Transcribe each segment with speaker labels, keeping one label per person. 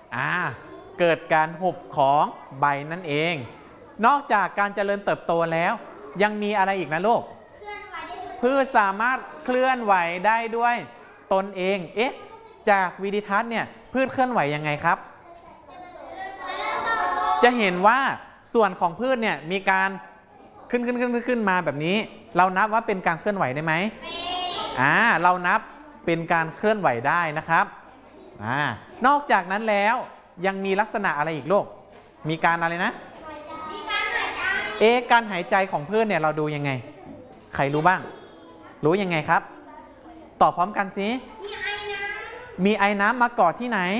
Speaker 1: เกิดการหุบของใบนั่นเองนอกจากการเจริญเติบโตแล้วยังมีอะไรอีกนะลูกพืชสามารถเคลื่อนไหวได้ด้วยตนเองจากวิดิทัศน์เนี่ยพืชเคลื่อนไหวยังไงครับจะเห็นว่าส่วนของพืชเนี่ยมีการขึ้นมาแบบนี้เรานับว่าเป็นการเคลื่อนไหวได้ไหมเรานับเป็นการเคลื่อนไหวได้นะครับนอกจากนั้นแล้วยังมีลักษณะอะไรอีกลูกมีการอะไรนะมีการหายใจการหายใจของพืชเนี่ยเราดูยังไงใครรู้บ้างรู้ยังไงครับตอบพร้อมกันสิมีไอน้ำมาเกาะที่ไหน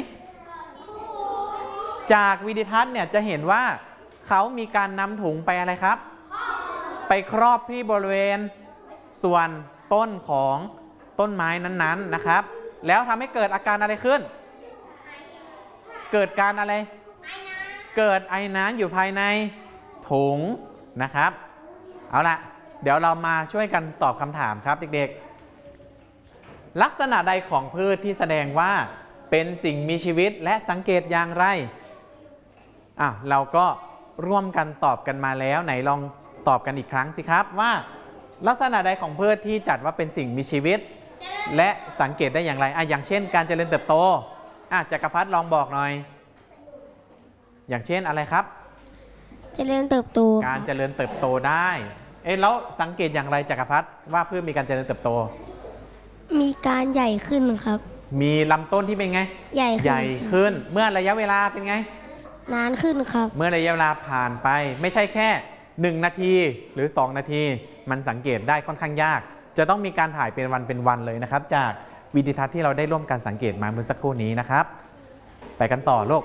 Speaker 1: จากวิดิทัศน์เนี่ยจะเห็นว่าเขามีการนำถุงไปอะไรครับไปครอบที่บริเวณส่วนต้นของต้นไม้นั้นๆนะครับแล้วทำให้เกิดอาการอะไรขึ้นเกิดการอะไรเกิดไอน้ำอยู่ภายในถุงนะครับเอาละเดี๋ยวเรามาช่วยกันตอบคำถามครับเด็กๆลักษณะใดของพืชที่แสดงว่าเป็นสิ่งมีชีวิตและสังเกตอย่างไรเราก็ร่วมกันตอบกันมาแล้วไหนลองตอบกันอีกครั้งสิครับว่าลักษณะใดของพืชที่จัดว่าเป็นสิ่งมีชีวิตและสังเกตได้อย่างไรอย่างเช่นการเจริญเติบโตจักรพัฒน์ลองบอกหน่อยอย่างเช่นอะไรครับ
Speaker 2: เจริญเติบโต
Speaker 1: การเจริญเติบโตได้แล้วสังเกตอย่างไรจักรพัฒน์ว่าพืชมีการเจริญเติบโต
Speaker 2: มีการใหญ่ขึ้นครับ
Speaker 1: มีลำต้นที่เป็นไง
Speaker 2: ใหญ่
Speaker 1: ขึ้นเมื่อระยะเวลาเป็นไง
Speaker 2: นานขึ้นครับ
Speaker 1: เมื่อระยะเวลาผ่านไปไม่ใช่แค่1นาทีหรือ2นาทีมันสังเกตได้ค่อนข้างยากจะต้องมีการถ่ายเป็นวันเลยนะครับจากวิดิทัศน์ที่เราได้ร่วมกันสังเกตมาเมื่อสักครู่นี้นะครับไปกันต่อลูก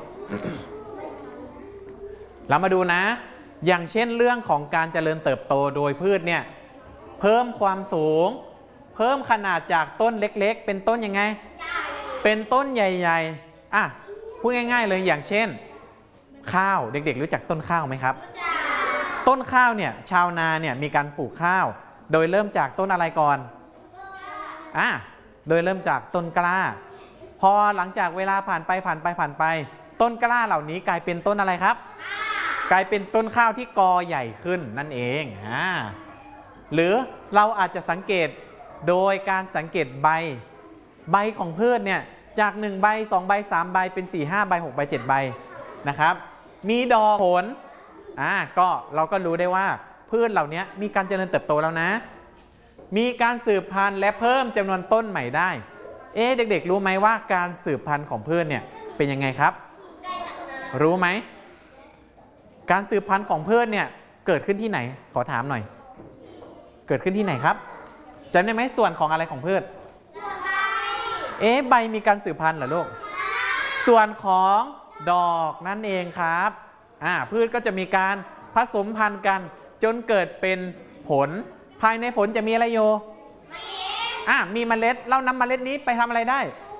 Speaker 1: เรามาดูนะอย่างเช่นเรื่องของการเจริญเติบโตโดยพืชเนี่ยเพิ่มความสูงเพิ่มขนาดจากต้นเล็กๆเป็นต้นยังไงเป็นต้นใหญ่ๆพูดง่ายๆเลยอย่างเช่นข้าวเด็กๆรู้จักต้นข้าวไหมครับต้นข้าวเนี่ยชาวนาเนี่ยมีการปลูกข้าวโดยเริ่มจากต้นอะไรก่อนโดยเริ่มจากต้นกล้าพอหลังจากเวลาผ่านไปต้นกล้าเหล่านี้กลายเป็นต้นอะไรครับกลายเป็นต้นข้าวที่กอใหญ่ขึ้นนั่นเองหรือเราอาจจะสังเกตโดยการสังเกตใบของพืชเนี่ยจาก1ใบ2ใบ3ใบเป็น4 5ใบ6ใบ7ใบนะครับมีดอกผลก็เราก็รู้ได้ว่าพืชเหล่านี้มีการเจริญเติบโตแล้วนะมีการสืบพันธุ์และเพิ่มจำนวนต้นใหม่ได้เด็กๆรู้ไหมว่าการสืบพันธุ์ของพืชเนี่ยเป็นยังไงครับรู้ไหมการสืบพันธุ์ของพืชเนี่ยเกิดขึ้นที่ไหนขอถามหน่อยเกิดขึ้นที่ไหนครับจำได้ไหมส่วนของอะไรของพืชใบมีการสืบพันธุ์เหรอลูกส่วนของดอกนั่นเองครับพืชก็จะมีการผสมพันธุ์กันจนเกิดเป็นผลภายในผลจะมีอะไรโยมีเมล็ดเรานำเมล็ดนี้ไปทำอะไรได้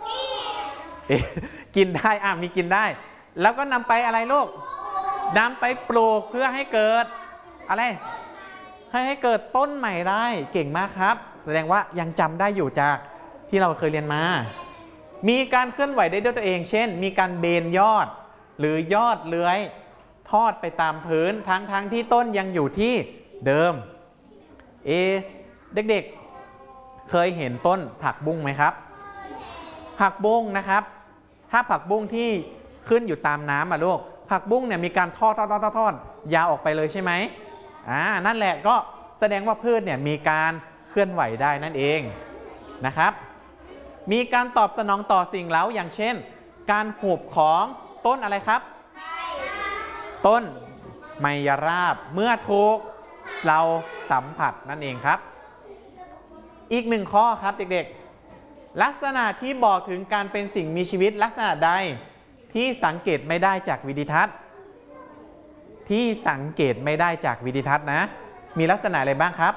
Speaker 1: กินได้มีกินได้แล้วก็นำไปอะไรลูกนำไปปลูกเพื่อให้เกิดอะไรให้เกิดต้นใหม่ได้เก่งมากครับแสดงว่ายังจำได้อยู่จากที่เราเคยเรียนมามีการเคลื่อนไหวได้ด้วยตัวเองเช่นมีการเบนยอดหรือยอดเลื้อยทอดไปตามพื้นทั้งที่ต้นยังอยู่ที่เดิมเด็กๆเคยเห็นต้นผักบุ้งไหมครับผักบุ้งนะครับถ้าผักบุ้งที่ขึ้นอยู่ตามน้ำลูกผักบุ้งเนี่ยมีการทอดยาวออกไปเลยใช่ไหมนั่นแหละก็แสดงว่าพืชเนี่ยมีการเคลื่อนไหวได้นั่นเองนะครับมีการตอบสนองต่อสิ่งเร้าอย่างเช่นการหุบของต้นอะไรครับต้นไมยราบเมื่อถูกเราสัมผัสนั่นเองครับอีก1ข้อครับเด็กๆลักษณะที่บอกถึงการเป็นสิ่งมีชีวิตลักษณะใดที่สังเกตไม่ได้จากวิดิทัศน์ที่สังเกตไม่ได้จากวิดิทัศน์นะมีลักษณะอะไรบ้างครับ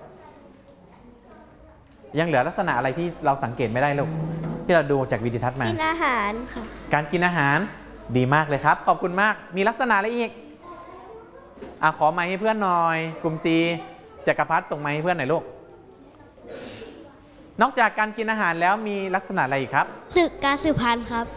Speaker 1: ยังเหลือลักษณะอะไรที่เราสังเกตไม่ได้ลูกที่เราดูจากวิดิทัศน์มา
Speaker 2: กินอาหารค่ะ
Speaker 1: การกินอาหารดีมากเลยครับขอบคุณมากมีลักษณะอะไรอีกขอไมค์ให้เพื่อนหน่อยกลุ่ม C จักรพัฒน์ส่งไมค์ให้เพื่อนหน่อยลูกนอกจากการกินอาหารแล้วมีลักษณะอะไรอีกครับ
Speaker 2: การสืบพันธุ์ครับ